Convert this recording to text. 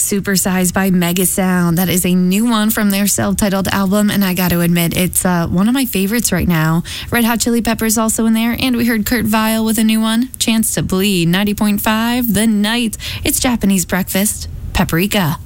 Supersize by Mega Sound. That is a new one from their self-titled album, and I got to admit, it's one of my favorites right now. Red Hot Chili Peppers also in there, and we heard Kurt Vile with a new one, Chance to Bleed, 90.5 The Night. It's Japanese Breakfast, Paprika.